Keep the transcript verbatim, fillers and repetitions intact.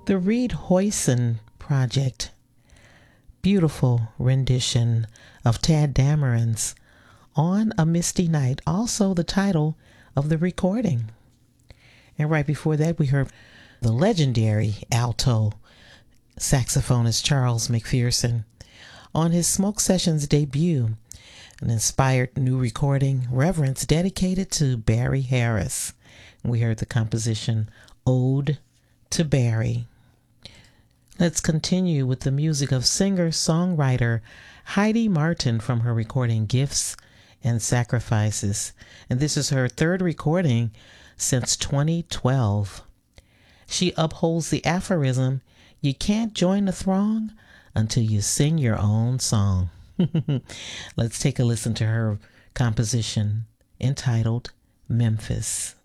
The Reed Hoyson Project. Beautiful rendition of Tadd Dameron's On a Misty Night, also the title of the recording. And right before that, we heard the legendary alto saxophonist Charles McPherson on his Smoke Sessions debut, an inspired new recording, Reverence, dedicated to Barry Harris. We heard the composition Ode to Barry. Let's continue with the music of singer-songwriter Heidi Martin from her recording Gifts and Sacrifices. And this is her third recording since twenty twelve. She upholds the aphorism, you can't join the throng until you sing your own song. Let's take a listen to her composition entitled Memphis.